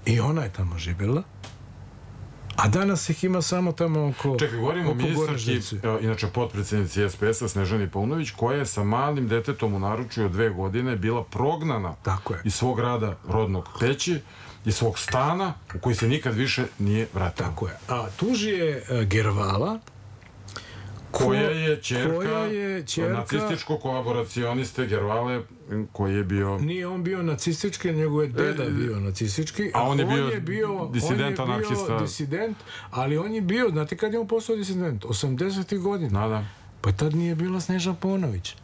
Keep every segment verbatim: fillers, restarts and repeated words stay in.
i ona je tamo živjela, a danas ih ima samo tamo oko... Čekaj, govorimo o ministarki, inače potpredsjednici S P S-a Snežani Paunović, koja je sa malim detetom u naručju od dve godine bila prognana iz svog grada rodnog Peći, iz svog stana u koji se nikad više nije vratila. Tako je. A tuži je Gervala, koja je ćerka nacističkog kolaboracioniste Gervale, koji je bio... Nije on bio nacistički, nego je deda bio nacistički. A on je bio disident, anarhista. On je bio disident, ali on je bio, znate kad je on postao disident? osamdesetih godina. Da, da. Pa tad nije bila Sneža Paunović.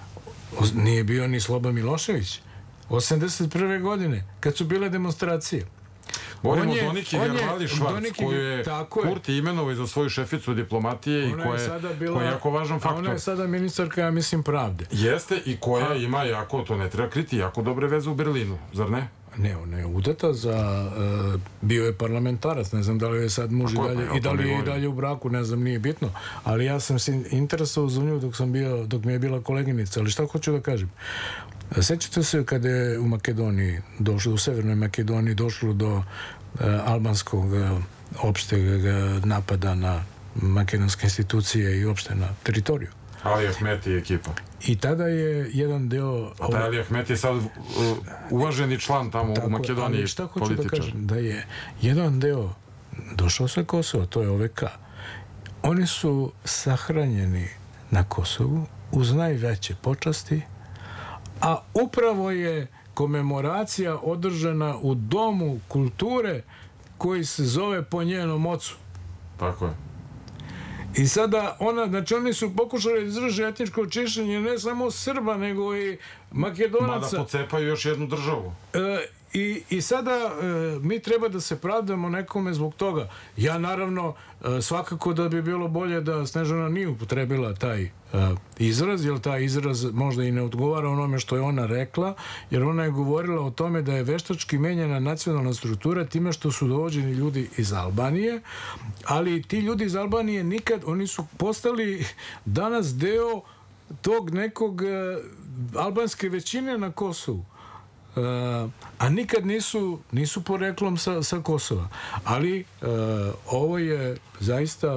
Nije bio ni Sloba Milošević. osamdeset prve godine, kad su bile demonstracije. Govorimo o Doniki Gervali Švarc, koju je Kurti imenovao za svoju šeficu diplomatije i koja je jako važan faktor. Ona je sada ministarka, ja mislim, pravde. Jeste, i koja ima jako, to ne treba kriti, jako dobre veze u Berlinu, zar ne? Ne, ona je udata za... bio je parlamentarac, ne znam da li je sad muž i da li je i dalje u braku, ne znam, nije bitno. Ali ja sam se interesovao za nju dok sam bio, dok mi je bila koleginica. Ali šta hoću da kažem? Sećate se kada je u Makedoniji došlo, u Severnoj Makedoniji došlo do albanskog opšteg napada na makedonske institucije i opšte na teritoriju. Ali Ahmeti i ekipa. I tada je jedan deo... A taj Ali Ahmeti je sad uvaženi član tamo u Makedoniji. Ali šta hoću da kažem? Da je jedan deo došao sa Kosova, to je O V K. Oni su sahranjeni na Kosovu uz najveće počasti, a upravo je komemoracija održana u Domu kulture koji se zove po njenom ocu. Tako je. I sada ona, znači oni su pokušali izvršiti etničko čišćenje ne samo Srba, nego i Makedonaca. Mada pocepaju još jednu državu. I sada mi treba da se pravdamo nekome zbog toga. Ja naravno, svakako da bi bilo bolje da Snežana nije upotrebila taj izraz, jer taj izraz možda i ne odgovara onome što je ona rekla, jer ona je govorila o tome da je veštački menjena nacionalna struktura time što su dovođeni ljudi iz Albanije, ali ti ljudi iz Albanije nikad, oni su postali danas deo tog nekog albanske većine na Kosovu. A nikad nisu nisu poreklom sa Kosova. Ali ovo je zaista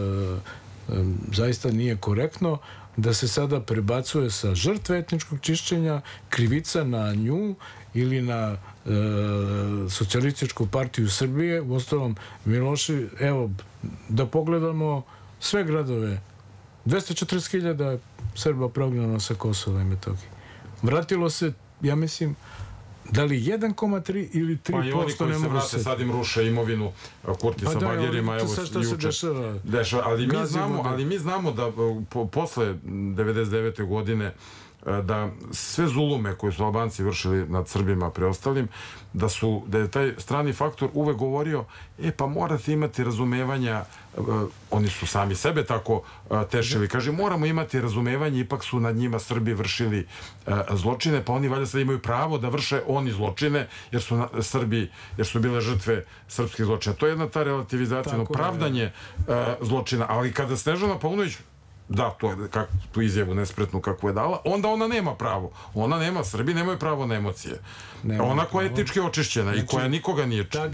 zaista nije korektno da se sada prebacuje sa žrtve etničkog čišćenja krivica na nju ili na Socijalističku partiju Srbije. Uostalom, Miloši, evo, da pogledamo sve gradove. dvesta četrdeset hiljada Srba prognano sa Kosova i Metohije. Vratilo se, ja mislim, da li jedan zarez tri ili tri posto ne mogu se... Pa i oni koji se vrate, sad im ruše imovinu, Kurti sa Bagirima, evo juče. Dešava. Ali mi znamo da posle devedeset devete godine da sve zulume koje su Albanci vršili nad Srbima preostalim, da su, da je taj strani faktor uvek govorio, e pa morate imati razumevanja, oni su sami sebe tako tešili, kaže moramo imati razumevanje, ipak su nad njima Srbi vršili zločine, pa oni valjda sad imaju pravo da vrše oni zločine, jer su Srbi, jer su bile žrtve srpskih zločina. To je jedna ta relativizacija, pravdanje zločina, ali kada Snežana Paunović da, tu izjavu nespretnu kakvu je dala, onda ona nema pravo. Ona nema, Srbi nemaju pravo na emocije. Ona koja je etnički očišćena i koja nikoga nije očistila.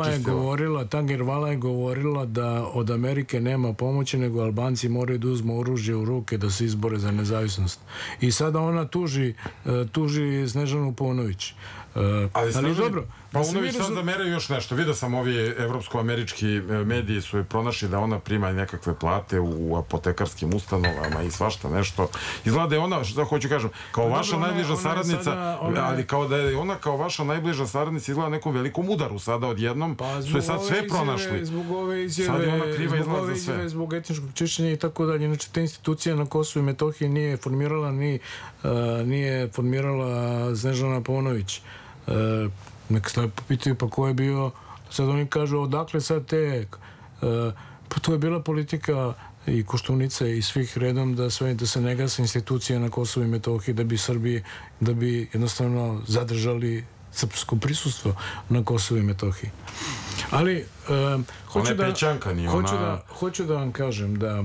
Ta Gervala je govorila da od Amerike nema pomoći, nego Albanci moraju da uzmu oružje u ruke da se izbore za nezavisnost. I sada ona tuži Snežanu Paunović. Ali Snežani Paunović sad zameraju još nešto. Vidio sam ovi evropsko-američki mediji su je pronašli da ona prima nekakve plate u apotekarskim ustanovama i svašta nešto. Izgleda je ona, što hoću kažem, kao vaša najbliža saradnica, ali kao da je ona kao vaša najbliža saradnica izgleda nekom velikom udaru sada odjednom, su je sad sve pronašli. Zbog ove izjave, zbog etničkog čišćenja i tako dalje. Inače, te institucije na Kosovu i Metohiji nije formirala ni nije formirala Snežana Paunović. Neka se pitaju pa ko je bio, sad oni kažu odakle sad te, pa to je bila politika i Koštunice i svih redom da se ne gase institucije na Kosovu i Metohiji, da bi Srbi, da bi jednostavno zadržali srpsko prisustvo na Kosovu i Metohiji. Ali hoću da vam kažem da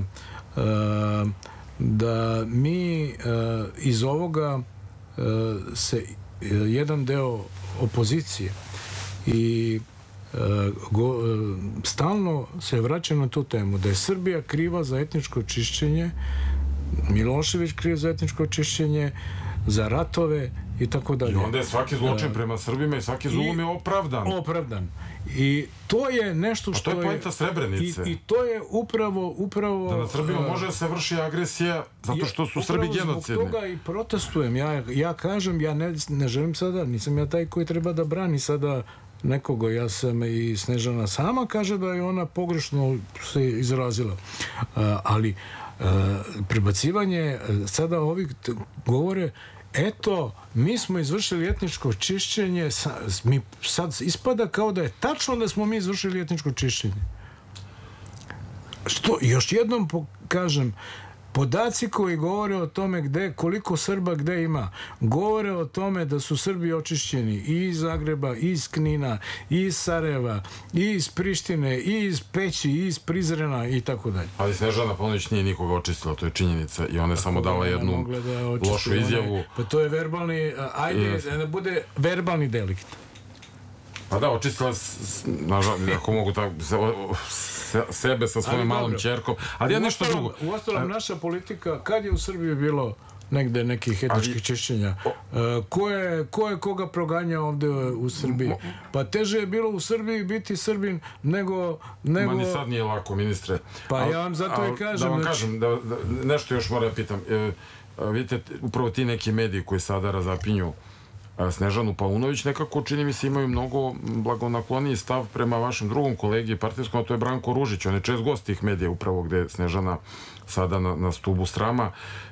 da mi iz ovoga se jedan deo opozicije i go, stalno se vraća na tu temu, da je Srbija kriva za etničko čišćenje, Milošević kriv za etničko čišćenje, za ratove i tako dalje. I onda je svaki zločin prema Srbima i svaki zulum je opravdan. Opravdan. I to je nešto što je... A to je poenta Srebrenice. I, i to je upravo... upravo da na Srbima uh, može da se vrši agresija zato što su Srbi genocidni. Zbog toga i protestujem. Ja, ja kažem, ja ne, ne želim sada, nisam ja taj koji treba da brani sada nekoga. Ja sam i Snežana sama kaže da je ona pogrešno se izrazila. Uh, ali uh, prebacivanje sada ovih govore eto, mi smo izvršili etničko čišćenje, mi sad ispada kao da je tačno da smo mi izvršili etničko čišćenje. Što, još jednom kažem, podaci koji govore o tome gde, koliko Srba gde ima, govore o tome da su Srbi očišćeni i iz Zagreba, i iz Knina, i iz Sarajeva, i iz Prištine, i iz Peći, i iz Prizrena i tako dalje. Ali Snežana Paunović nije nikoga očistila, to je činjenica i ona je samo dala jednu lošu izjavu. Pa to je verbalni, ajde, da bude verbalni delikt. Pa da, očistila, nažal, ako mogu tako, sebe sa svojom malom ćerkom, ali ja nešto drugo. Uostalom, naša politika, kad je u Srbiji bilo negde nekih etničkih čišćenja, ko je, ko je koga proganjao ovde u Srbiji? Pa teže je bilo u Srbiji biti Srbin nego... nego... Ma ni sad nije lako, ministre. Pa ja vam zato i kažem... Da vam kažem, da, da, nešto još moram pitam. E, vidite, upravo ti neki mediji koji sada razapinju Snežanu Paunović, nekako čini mi se imaju mnogo blagonakloniji stav prema vašem drugom kolegi partijskom, a to je Branko Ružić. On je čest gost tih medija, upravo gde je Snežana sada na, na stubu srama.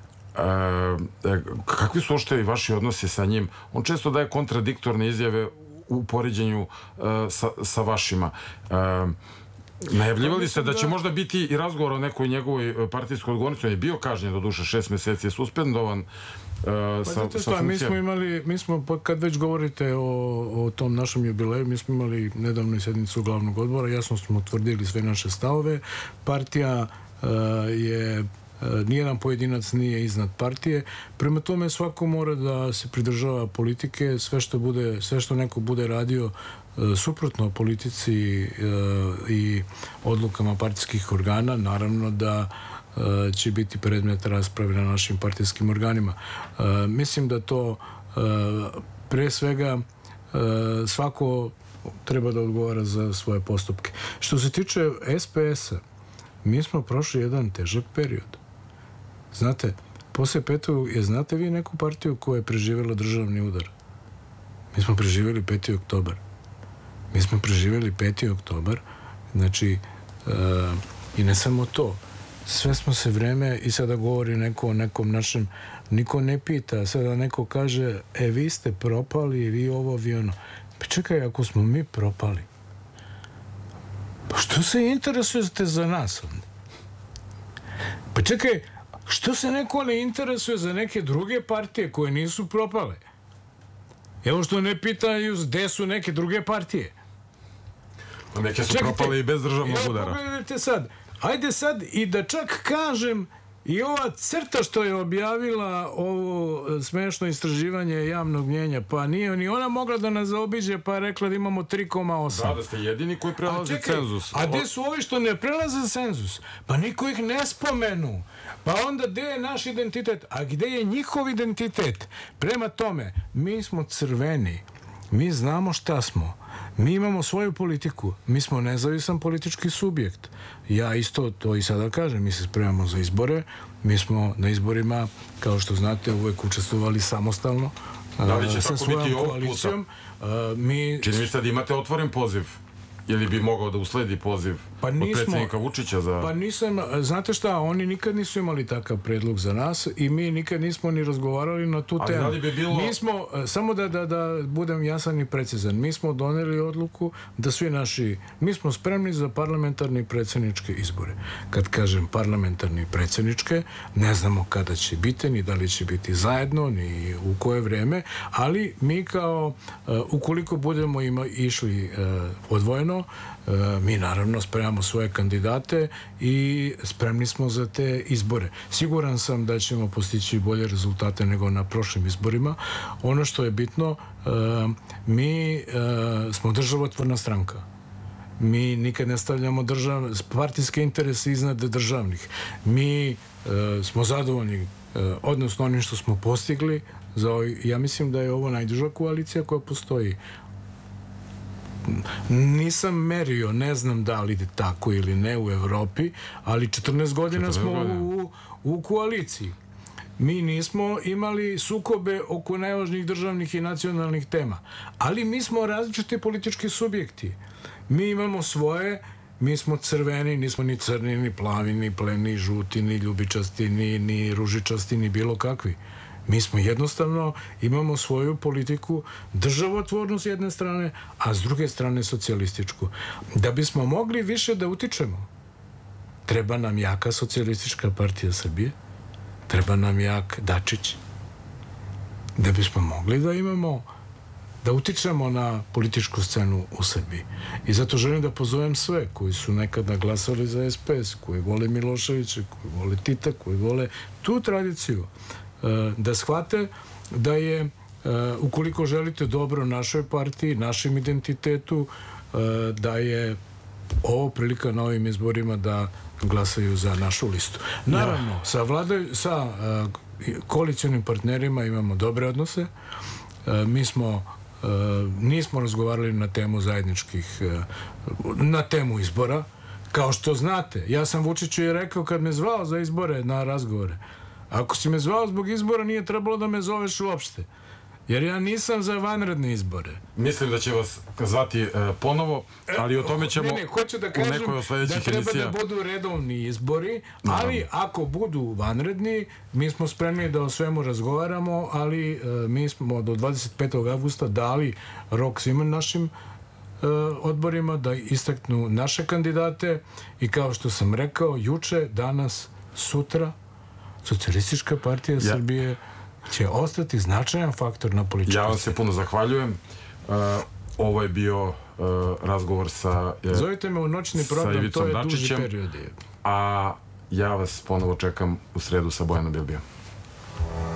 E, kakvi su ošte vaši odnosi sa njim? On često daje kontradiktorne izjave u poređenju e, sa, sa vašima. E, najavljivali ste da će možda biti i razgovor o nekoj njegovoj partijskoj odgovornosti. On je bio kažnjen, do duše šest meseci je suspendovan. Pa znate šta, mi smo imali, mi smo, kad već govorite o, o tom našem jubileju, mi smo imali nedavno sednicu glavnog odbora, jasno smo utvrdili sve naše stavove. Partija uh, je, uh, nijedan pojedinac nije iznad partije, prema tome svako mora da se pridržava politike, sve što, bude, sve što neko bude radio uh, suprotno politici uh, i odlukama partijskih organa, naravno da će biti predmet rasprave na našim partijskim organima. Uh, mislim da to uh, pre svega uh, svako treba da odgovara za svoje postupke. Što se tiče S P S-a, mi smo prošli jedan težak period. Znate, posle petog, je znate vi neku partiju koja je preživjela državni udar? Mi smo preživjeli peti oktobar. Mi smo preživjeli peti oktobar, znači uh, i ne samo to, sve smo se vreme, i sada govori neko o nekom našem, niko ne pita, sada neko kaže, e, vi ste propali, vi ovo, vi ono. Pa čekaj, ako smo mi propali, pa što se interesujete za nas? Pa čekaj, što se neko ne interesuje za neke druge partije koje nisu propale? Evo što ne pitaju gde su neke druge partije. Neke su propale i bez državnog udara. Evo, pogledajte sad, ajde sad i da čak kažem i ova crta što je objavila ovo smešno istraživanje javnog mnjenja, pa nije ni ona mogla da nas zaobiđe, pa je rekla da imamo tri zarez osam. Da, da ste jedini koji prelaze cenzus. A gde su ovi što ne prelaze cenzus? Pa niko ih ne spomenu. Pa onda gde je naš identitet? A gde je njihov identitet? Prema tome, mi smo crveni. Mi znamo šta smo. Mi imamo svoju politiku. Mi smo nezavisan politički subjekt. Ja isto to i sada kažem. Mi se spremamo za izbore. Mi smo na izborima, kao što znate, uvek učestvovali samostalno. Da li će sa tako biti ovog puta? Mi... Čini mi se da imate otvoren poziv. Ili bi mogao da usledi poziv pa nismo, od predsjednika Vučića za... Pa nisam, znate šta, oni nikad nisu imali takav predlog za nas i mi nikad nismo ni razgovarali na tu temu. Ali da li bi bilo... Mi smo, samo da, da, da budem jasan i precizan, mi smo doneli odluku da svi naši, mi smo spremni za parlamentarne i predsjedničke izbore. Kad kažem parlamentarne i predsjedničke, ne znamo kada će biti, ni da li će biti zajedno, ni u koje vreme, ali mi kao, ukoliko budemo ima, išli odvojeno, mi naravno spremamo svoje kandidate i spremni smo za te izbore. Siguran sam da ćemo postići bolje rezultate nego na prošlim izborima. Ono što je bitno, mi smo državotvorna stranka. Mi nikad ne stavljamo držav, partijske interese iznad državnih. Mi e, smo zadovoljni, e, odnosno onim što smo postigli. Za ovaj, ja mislim da je ovo najduža koalicija koja postoji. Nisam merio, ne znam da li je tako ili ne u Evropi, ali četrnaest godina smo u, u koaliciji. Mi nismo imali sukobe oko najvažnijih državnih i nacionalnih tema, ali mi smo različiti politički subjekti. Mi imamo svoje, mi smo crveni, nismo ni crni, ni plavi, ni pleni, ni žuti, ni ljubičasti, ni, ni ružičasti, ni bilo kakvi. Mi smo jednostavno, imamo svoju politiku, državotvornu s jedne strane, a s druge strane socijalističku. Da bismo mogli više da utičemo, treba nam jaka socijalistička partija Srbije, treba nam jak Dačić, da bismo mogli da imamo, da utičemo na političku scenu u Srbiji. I zato želim da pozovem sve koji su nekada glasali za S P S, koji vole Miloševića, koji vole Tita, koji vole tu tradiciju, da shvate da je, ukoliko želite dobro našoj partiji, našem identitetu, da je ovo prilika na ovim izborima da glasaju za našu listu. Naravno, sa, vladaj, sa koalicionim partnerima imamo dobre odnose. Mi smo nismo razgovarali na temu zajedničkih, na temu izbora. Kao što znate, ja sam Vučiću i rekao kad me zvao za izbore na razgovore, ako si me zvao zbog izbora, nije trebalo da me zoveš uopšte. Jer ja nisam za vanredne izbore. Mislim da će vas zvati uh, ponovo, ali o tome ćemo ne, ne, hoću da kažem u nekoj od sledećih da treba emisija. Da budu redovni izbori, ali no. ako budu vanredni, mi smo spremni da o svemu razgovaramo, ali uh, mi smo do dvadeset petog avgusta dali rok svima našim uh, odborima da istaknu naše kandidate i kao što sam rekao, juče, danas, sutra, Socijalistička partija ja. Srbije će ostati značajan faktor na političkoj. Ja vam se puno zahvaljujem. Uh, ovo je bio uh, razgovor sa uh, Zovite me u noćni program, to je Dačićem, duži period. A ja vas ponovo čekam u sredu sa Bojanom Bilbijom.